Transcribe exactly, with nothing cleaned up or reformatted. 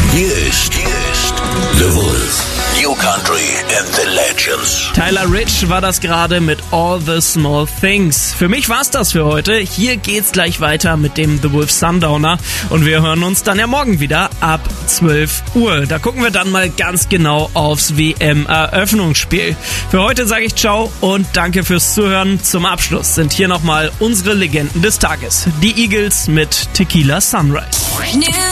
Hier ist, hier ist The Wolf. New Country and the Legends. Tyler Rich war das gerade mit All the Small Things. Für mich war's das für heute. Hier geht's gleich weiter mit dem The Wolf Sundowner. Und wir hören uns dann ja morgen wieder ab zwölf Uhr. Da gucken wir dann mal ganz genau aufs W M-Eröffnungsspiel. Für heute sage ich ciao und danke fürs Zuhören. Zum Abschluss sind hier nochmal unsere Legenden des Tages. Die Eagles mit Tequila Sunrise.